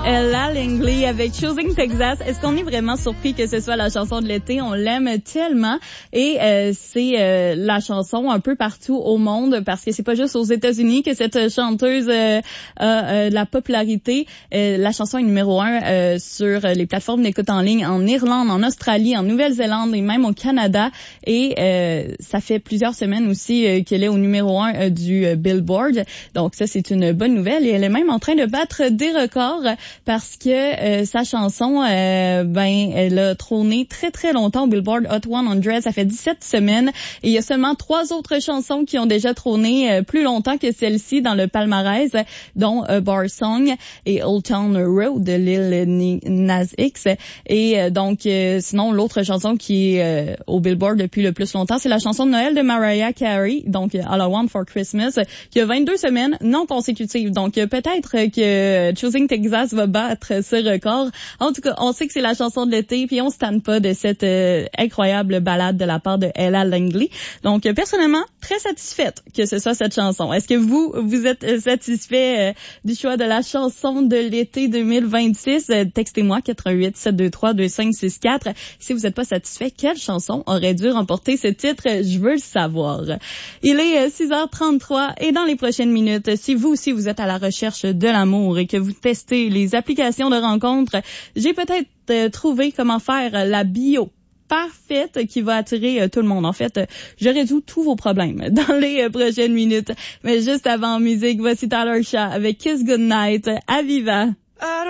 Ella Langley avec Choosing Texas. Est-ce qu'on est vraiment surpris que ce soit la chanson de l'été? On l'aime tellement et c'est la chanson un peu partout au monde parce que c'est pas juste aux États-Unis que cette chanteuse a de la popularité. La chanson est numéro 1 sur les plateformes d'écoute en ligne en Irlande, en Australie, en Nouvelle-Zélande et même au Canada. Et ça fait plusieurs semaines aussi qu'elle est au numéro 1 du Billboard. Donc ça, c'est une bonne nouvelle et elle est même en train de battre des records parce que sa chanson, elle a trôné très très longtemps au Billboard Hot 100. Ça fait 17 semaines et il y a seulement 3 autres chansons qui ont déjà trôné plus longtemps que celle-ci dans le palmarès, dont Bar Song et Old Town Road de Lil Nas X. Et donc sinon l'autre chanson qui est au Billboard depuis le plus longtemps, c'est la chanson de Noël de Mariah Carey, donc All I Want for Christmas, qui a 22 semaines non consécutives. Donc peut-être que Choosing Texas va battre ce record. En tout cas, on sait que c'est la chanson de l'été, puis on se tanne pas de cette incroyable ballade de la part de Ella Langley. Donc personnellement, très satisfaite que ce soit cette chanson. Est-ce que vous êtes satisfait du choix de la chanson de l'été 2026? Textez-moi 88 723 2564. Si vous n'êtes pas satisfait, quelle chanson aurait dû remporter ce titre? Je veux le savoir. Il est 6h33 et dans les prochaines minutes, si vous aussi vous êtes à la recherche de l'amour et que vous testez les applications de rencontres, j'ai peut-être trouvé comment faire la bio parfaite qui va attirer tout le monde. En fait, je résous tous vos problèmes dans les prochaines minutes. Mais juste avant musique, voici Tyler Shah avec Kiss Goodnight à Viva.